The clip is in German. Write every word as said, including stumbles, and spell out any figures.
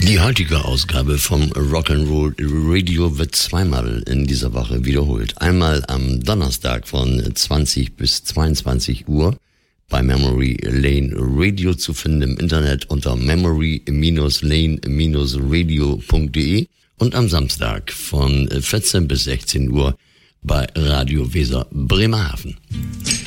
Die heutige Ausgabe vom Rock'n'Roll Radio wird zweimal in dieser Woche wiederholt. Einmal am Donnerstag von zwanzig bis zweiundzwanzig Uhr bei Memory Lane Radio zu finden im Internet unter memory lane radio punkt de und am Samstag von vierzehn bis sechzehn Uhr bei Radio Weser Bremerhaven.